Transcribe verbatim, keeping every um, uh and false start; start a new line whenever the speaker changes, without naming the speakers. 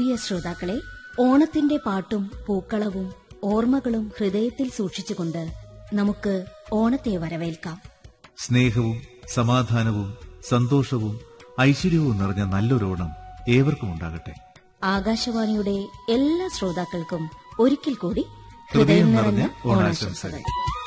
പ്രിയ ശ്രോതാക്കളെ, ഓണത്തിന്റെ പാട്ടും പൂക്കളവും ഓർമ്മകളും ഹൃദയത്തിൽ സൂക്ഷിച്ചുകൊണ്ട് നമുക്ക് ഓണത്തെ വരവേൽക്കാം.
സ്നേഹവും സമാധാനവും സന്തോഷവും ഐശ്വര്യവും നിറഞ്ഞ നല്ലൊരോണം ഏവർക്കും ഉണ്ടാകട്ടെ.
ആകാശവാണിയുടെ എല്ലാ ശ്രോതാക്കൾക്കും ഒരിക്കൽ കൂടി ഹൃദയം നിറഞ്ഞ ഓണാശംസകൾ.